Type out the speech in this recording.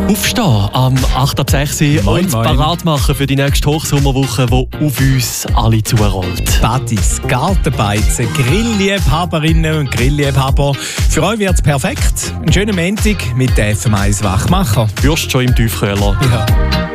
Aufstehen am 8 ab 6 Uhr und parat machen für die nächste Hochsommerwoche, die auf uns alle zurollt. Partys, Gartenbeizen, Grillliebhaberinnen und Grillliebhaber. Für euch wird es perfekt. Einen schönen Montag mit der FM1 Wachmacher. Würst schon im Tiefkühler. Ja.